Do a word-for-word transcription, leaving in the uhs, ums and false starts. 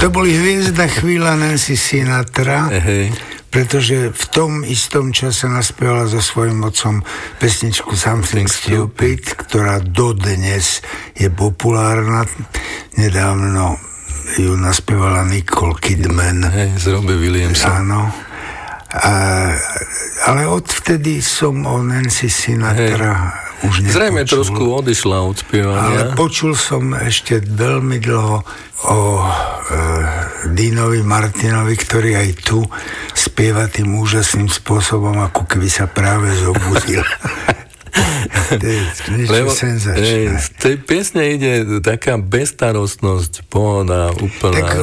To boli hviezda chvíľa Nancy Sinatra, Hej. pretože v tom istom čase naspievala so svojím otcom pesničku Something Stupid, ktorá dodnes je populárna. Nedávno ju naspievala Nicole Kidman. Hej, z Robbie Williamsa. Áno. A, ale odvtedy som o Nancy Sinatra Hej. už nepočul. Zrejme trošku odišla od spievania. Ale počul som ešte veľmi dlho o e, Dínovi Martinovi, ktorý aj tu spieva tým úžasným spôsobom, ako keby sa práve zobudil. To je niečo Lebo, senzačné. Z tej piesne ide taká bezstarostnosť, pohoda, úplná. Tak